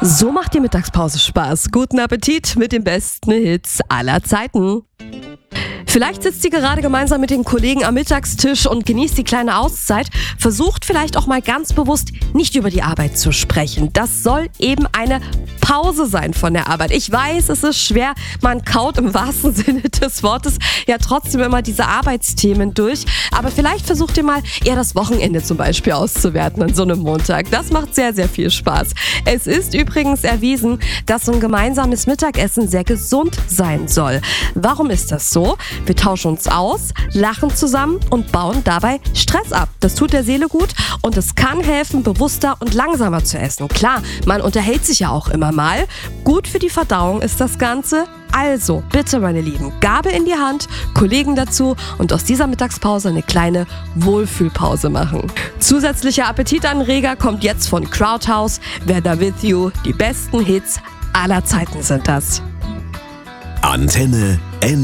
So macht die Mittagspause Spaß. Guten Appetit mit den besten Hits aller Zeiten. Vielleicht sitzt ihr gerade gemeinsam mit den Kollegen am Mittagstisch und genießt die kleine Auszeit. Versucht vielleicht auch mal ganz bewusst nicht über die Arbeit zu sprechen. Das soll eben eine Pause sein von der Arbeit. Ich weiß, es ist schwer. Man kaut im wahrsten Sinne des Wortes ja trotzdem immer diese Arbeitsthemen durch. Aber vielleicht versucht ihr mal eher das Wochenende zum Beispiel auszuwerten an so einem Montag. Das macht sehr, sehr viel Spaß. Es ist übrigens erwiesen, dass so ein gemeinsames Mittagessen sehr gesund sein soll. Warum ist das so? Wir tauschen uns aus, lachen zusammen und bauen dabei Stress ab. Das tut der Seele gut und es kann helfen, bewusster und langsamer zu essen. Klar, man unterhält sich ja auch immer mal. Gut für die Verdauung ist das Ganze. Also, bitte meine Lieben, Gabel in die Hand, Kollegen dazu und aus dieser Mittagspause eine kleine Wohlfühlpause machen. Zusätzlicher Appetitanreger kommt jetzt von Crowdhouse. Weather with you, die besten Hits aller Zeiten sind das. Antenne